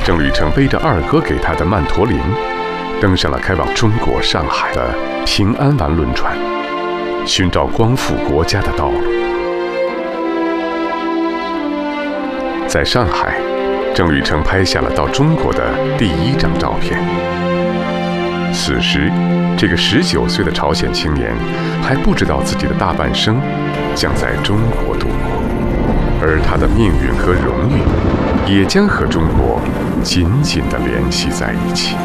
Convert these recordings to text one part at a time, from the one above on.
郑履成背着二哥给他的曼陀林，登上了开往中国上海的平安丸轮船，寻找光复国家的道路。在上海，郑履成拍下了到中国的第一张照片。此时，这个19岁的朝鲜青年还不知道自己的大半生将在中国度过，而他的命运和荣誉也将和中国紧紧地联系在一起。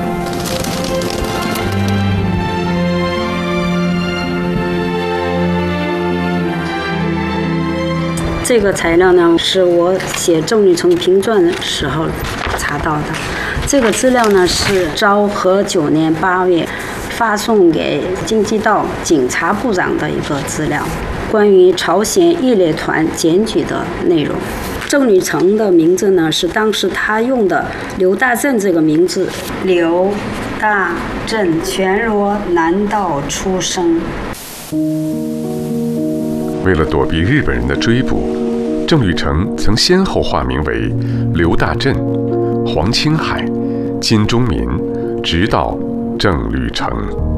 这个材料呢，是我写郑履成评传的时候查到的。这个资料呢，是昭和9年8月发送给京畿道警察部长的一个资料，关于朝鲜义烈团检举的内容。郑履成的名字呢，是当时他用的刘大正这个名字。刘大正，全罗南道出生。 为了躲避日本人的追捕，郑履成曾先后化名为刘大振、黄青海、金钟民，直到郑履成。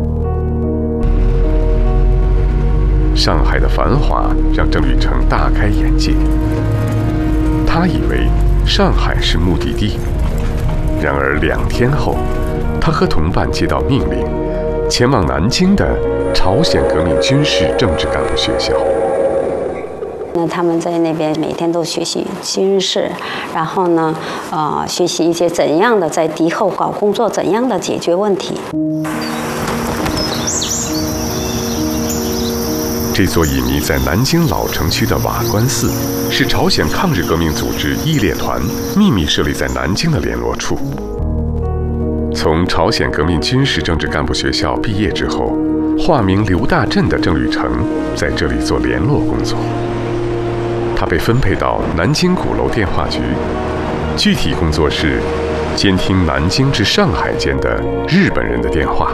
上海的繁华让郑履成大开眼界，他以为上海是目的地，然而2天后，他和同伴接到命令，前往南京的朝鲜革命军事政治干部学校。 那他们在那边每天都学习军事，然后呢，学习一些怎样的在敌后搞工作，怎样的解决问题。 这座隐匿在南京老城区的瓦官寺，是朝鲜抗日革命组织义烈团秘密设立在南京的联络处。从朝鲜革命军事政治干部学校毕业之后，化名刘大振的郑履成在这里做联络工作。他被分配到南京鼓楼电话局，具体工作是监听南京至上海间的日本人的电话。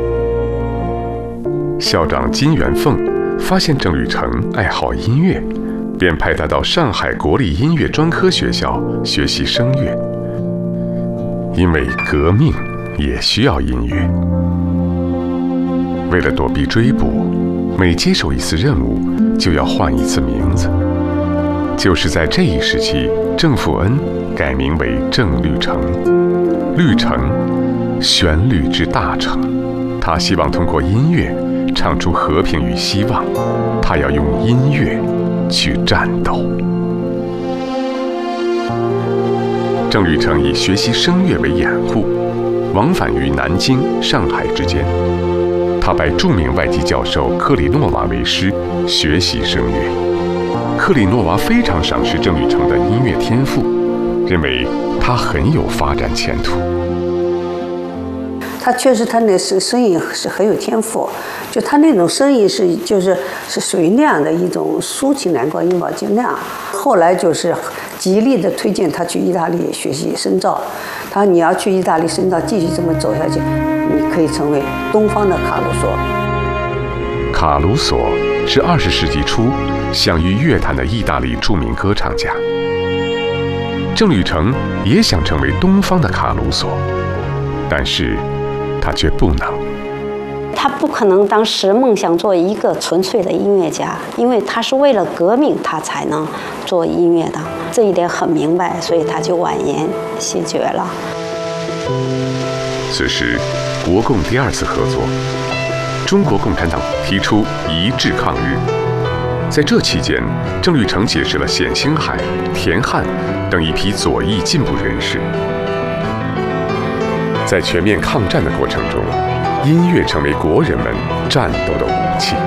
校长金元凤发现郑履成爱好音乐，便派他到上海国立音乐专科学校学习声乐。因为革命也需要音乐。为了躲避追捕，每接手一次任务就要换一次名字。就是在这一时期，郑复恩改名为郑履成，律成，旋律之大成。他希望通过音乐唱出和平与希望，他要用音乐去战斗。郑履成以学习声乐为掩护，往返于南京、上海之间。他拜著名外籍教授克里诺娃为师，学习声乐。克里诺娃非常赏识郑履成的音乐天赋，认为他很有发展前途。 他确实，他那声音是很有天赋，就他那种声音是属于那样的一种抒情男高音吧，就那样。后来就是极力的推荐他去意大利学习深造。他说你要去意大利深造，继续这么走下去，你可以成为东方的卡鲁索。 卡鲁索是20世纪初享誉乐坛的意大利著名歌唱家。郑履成也想成为东方的卡鲁索，但是他却不能。 他不可能当时梦想做一个纯粹的音乐家，因为他是为了革命他才能做音乐的，这一点很明白，所以他就婉言谢绝了。 此时，国共第2次合作，中国共产党提出一致抗日。在这期间，郑履成结识了冼星海、田汉等一批左翼进步人士。在全面抗战的过程中，音乐成为国人们战斗的武器。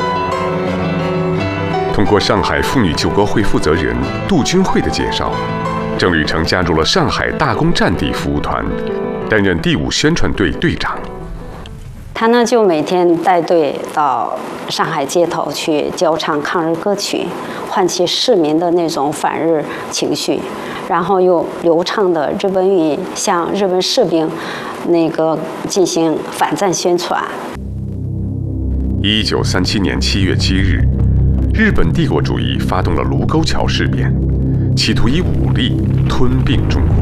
通过上海妇女救国会负责人杜君慧的介绍，郑履成加入了上海大公战地服务团，担任第5宣传队队长。 他呢就每天带队到上海街头去教唱抗日歌曲，唤起市民的那种反日情绪，然后用流畅的日本语向日本士兵进行反战宣传。 1937年7月7日，日本帝国主义发动了卢沟桥事变，企图以武力吞并中国。